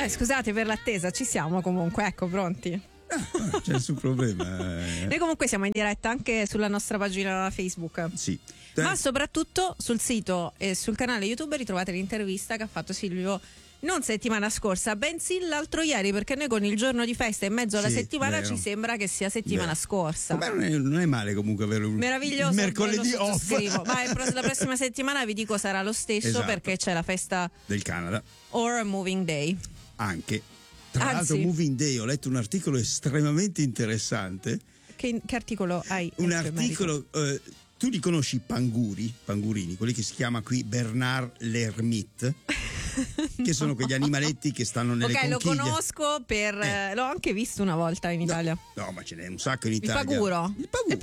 Scusate per l'attesa, ci siamo comunque, ecco, pronti. C'è nessun problema. Noi comunque siamo in diretta anche sulla nostra pagina Facebook. Sì. Ma soprattutto sul sito e sul canale YouTube ritrovate l'intervista che ha fatto Silvio non settimana scorsa, bensì l'altro ieri, perché noi con il giorno di festa in mezzo alla settimana vero. Ci sembra che sia settimana scorsa. Beh, non è male comunque avere un meraviglioso, mercoledì off. Ma la prossima settimana vi dico sarà lo stesso, esatto. Perché c'è la festa del Canada or Moving Day. Anche. Tra l'altro Moving Day, ho letto un articolo estremamente interessante. Che articolo hai? Un articolo, tu li conosci i pangurini, quelli che si chiama qui Bernard l'Ermite? Che sono quegli animaletti che stanno nelle conchiglie. Ok, lo conosco l'ho anche visto una volta in Italia. No, ma ce n'è un sacco in Italia. Il paguro.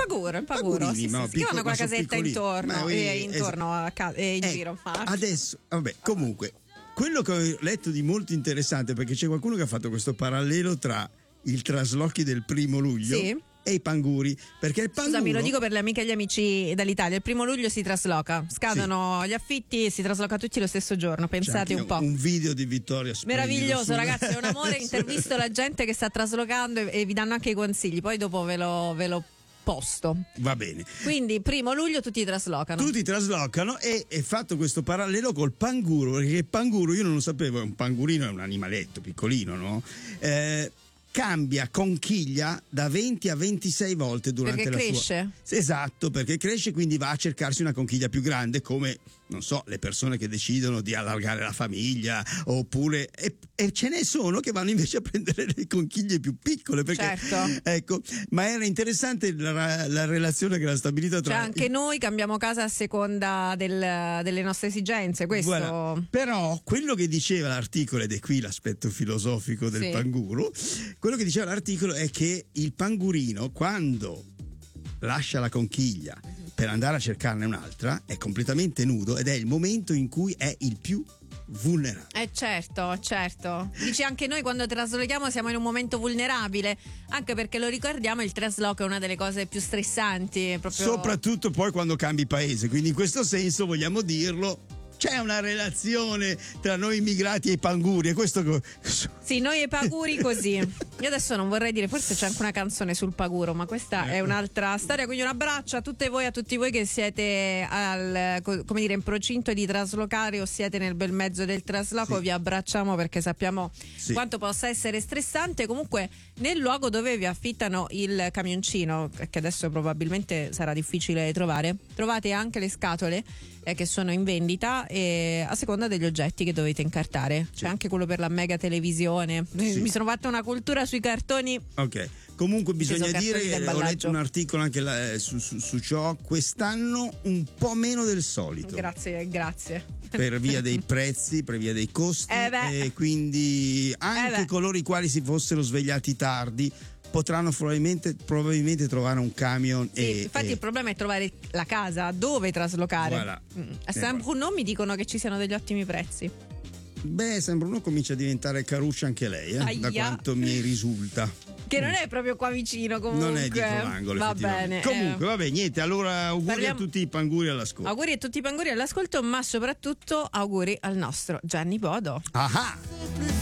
Sì, che hanno quella casetta intorno e in giro. Adesso, vabbè, comunque, quello che ho letto di molto interessante, perché c'è qualcuno che ha fatto questo parallelo tra il traslochi del 1° luglio e i panguri, perché il panguro... Scusami, lo dico per le amiche e gli amici dall'Italia, il 1° luglio si trasloca, scadono gli affitti e si trasloca tutti lo stesso giorno, pensate un po'. Un video di Vittoria meraviglioso, ragazzi, è un amore, intervisto la gente che sta traslocando e vi danno anche i consigli, poi dopo ve lo posto. Va bene. Quindi 1° luglio tutti traslocano e è fatto questo parallelo col panguro, perché il panguro, io non lo sapevo, un pangurino è un animaletto piccolino, no? Cambia conchiglia da 20 a 26 volte durante perché la cresce? sua... Esatto, perché cresce, quindi va a cercarsi una conchiglia più grande, come, non so, le persone che decidono di allargare la famiglia, oppure e ce ne sono che vanno invece a prendere le conchiglie più piccole, perché ecco, ma era interessante la relazione che era stabilita tra anche noi cambiamo casa a seconda delle nostre esigenze, questo. Voilà. Però quello che diceva l'articolo, ed è qui l'aspetto filosofico del panguro, quello che diceva l'articolo è che il pangurino, quando lascia la conchiglia per andare a cercarne un'altra, è completamente nudo ed è il momento in cui è il più vulnerabile. Certo. Dici, anche noi quando traslochiamo siamo in un momento vulnerabile, anche perché lo ricordiamo, il trasloco è una delle cose più stressanti, proprio... soprattutto poi quando cambi paese, quindi in questo senso vogliamo dirlo, c'è una relazione tra noi immigrati e i panguri, e questo sì, noi e i paguri così. Io adesso non vorrei dire, forse c'è anche una canzone sul paguro, ma questa è un'altra storia, quindi un abbraccio a tutte voi, a tutti voi che siete in procinto di traslocare o siete nel bel mezzo del trasloco, vi abbracciamo perché sappiamo quanto possa essere stressante. Comunque nel luogo dove vi affittano il camioncino, che adesso probabilmente sarà difficile trovare, trovate anche le scatole che sono in vendita a seconda degli oggetti che dovete incartare. C'è anche quello per la mega televisione. Mi sono fatta una cultura sui cartoni. Ok, comunque bisogna dire, ho letto un articolo anche su ciò, quest'anno un po' meno del solito. Grazie. Per via dei prezzi, per via dei costi, e quindi anche coloro i quali si fossero svegliati tardi potranno probabilmente trovare un camion. Infatti il problema è trovare la casa dove traslocare. Voilà. A San Bruno mi dicono che ci siano degli ottimi prezzi. Beh, San Bruno comincia a diventare caruccia anche lei, da quanto mi risulta. Che non è proprio qua vicino, comunque. Non è dietro l'angolo, va bene. Comunque, vabbè, niente, allora auguri a tutti i panguri all'ascolto. Auguri a tutti i panguri all'ascolto, ma soprattutto auguri al nostro Gianni Bodo. Ah!